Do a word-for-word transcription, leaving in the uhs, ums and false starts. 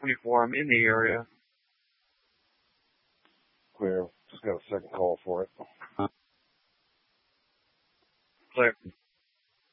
twenty-four. I'm in the area. Clear. Just got a second call for it. Clear.